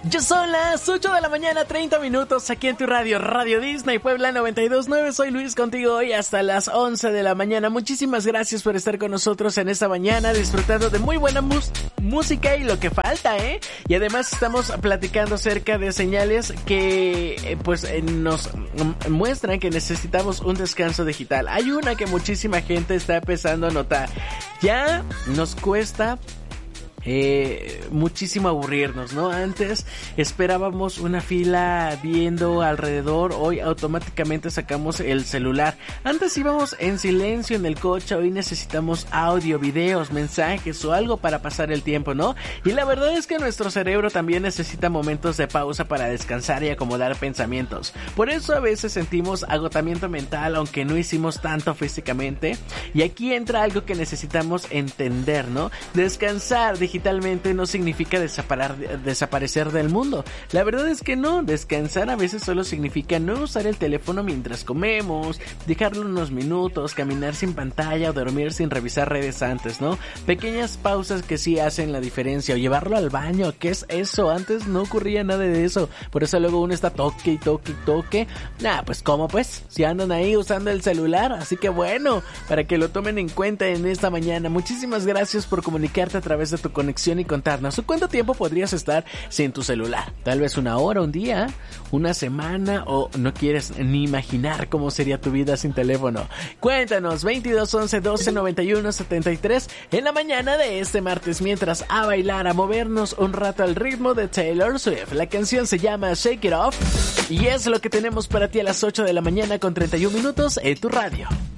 Ya son las 8 de la mañana, 30 minutos, aquí en tu radio, Radio Disney, Puebla 92.9. Soy Luis contigo hoy hasta las 11 de la mañana. Muchísimas gracias por estar con nosotros en esta mañana, disfrutando de muy buena música y lo que falta, ¿eh? Y además estamos platicando acerca de señales que, nos muestran que necesitamos un descanso digital. Hay una que muchísima gente está empezando a notar. Ya nos cuesta muchísimo aburrirnos, ¿no? Antes esperábamos una fila viendo alrededor, hoy automáticamente sacamos el celular. Antes íbamos en silencio en el coche, hoy necesitamos audio, videos, mensajes o algo para pasar el tiempo, ¿no? Y la verdad es que nuestro cerebro también necesita momentos de pausa para descansar y acomodar pensamientos. Por eso a veces sentimos agotamiento mental, aunque no hicimos tanto físicamente. Y aquí entra algo que necesitamos entender, ¿no? Descansar digitalmente no significa desaparecer del mundo. La verdad es que no. Descansar a veces solo significa no usar el teléfono mientras comemos, dejarlo unos minutos, caminar sin pantalla o dormir sin revisar redes antes, ¿no? Pequeñas pausas que sí hacen la diferencia. O llevarlo al baño, ¿qué es eso? Antes no ocurría nada de eso. Por eso luego uno está toque y toque y toque. Pues ¿cómo pues? Si andan ahí usando el celular. Así que bueno, para que lo tomen en cuenta en esta mañana. Muchísimas gracias por comunicarte a través de tu conexión y contarnos cuánto tiempo podrías estar sin tu celular. Tal vez una hora, un día, una semana, o no quieres ni imaginar cómo sería tu vida sin teléfono. Cuéntanos, 22 11 12 91 73 en la mañana de este martes, mientras a bailar, a movernos un rato al ritmo de Taylor Swift. La canción se llama Shake It Off y es lo que tenemos para ti a las 8 de la mañana con 31 minutos en tu radio.